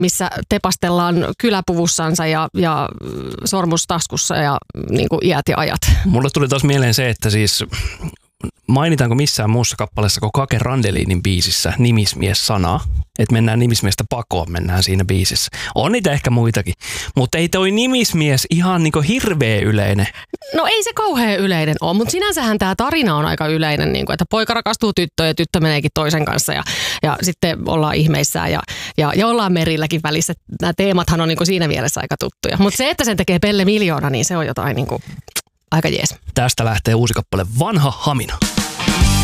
missä tepastellaan kyläpuvussansa ja sormus taskussa ja niin kuin iät ja ajat. Mulle tuli taas mieleen se, että siis mainitaanko missään muussa kappaleessa kuin Kake Randelinin biisissä nimismies-sanaa? Että mennään nimismiestä pakoon, mennään siinä biisissä. On niitä ehkä muitakin, mutta ei toi nimismies ihan niinku hirveä yleinen. No ei se kauhean yleinen ole, mutta sinänsähän tämä tarina on aika yleinen, niin kuin, että poika rakastuu tyttöön ja tyttö meneekin toisen kanssa ja sitten ollaan ihmeissään ja ollaan merilläkin välissä. Nämä teemathan on niin kuin siinä mielessä aika tuttuja. Mutta se, että sen tekee Pelle Miljoona, niin se on jotain niin kuin aika jees. Tästä lähtee uusi kappale Vanha Hamina.